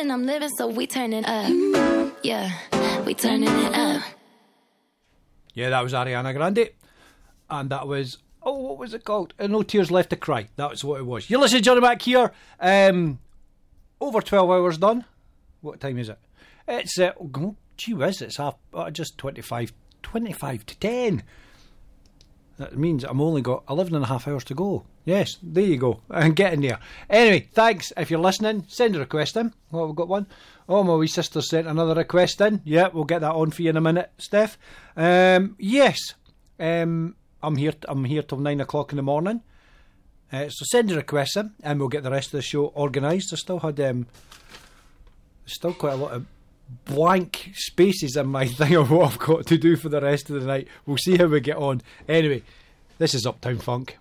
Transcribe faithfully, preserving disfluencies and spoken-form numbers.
loving, I'm living, so we turning up. Yeah, we turning it up. Yeah, that was Ariana Grande. And that was, oh, what was it called? Uh, No Tears Left to Cry. That's what it was. You're listening to Johnny Mac here. Um, over twelve hours done. What time is it? It's, uh, oh, gee whiz, it's half, uh, just twenty-five, twenty-five to ten. That means I'm only got eleven and a half hours to go. Yes, there you go. I'm getting there. Anyway, thanks. If you're listening, send a request in. Oh, we've got one. Oh, my wee sister sent another request in. Yeah, we'll get that on for you in a minute, Steph. Um, yes, um, I'm here. I'm here till nine o'clock in the morning. Uh, so send a request in, and we'll get the rest of the show organised. I still had um, still quite a lot of blank spaces in my thing of what I've got to do for the rest of the night. We'll see how we get on. Anyway, this is Uptown Funk.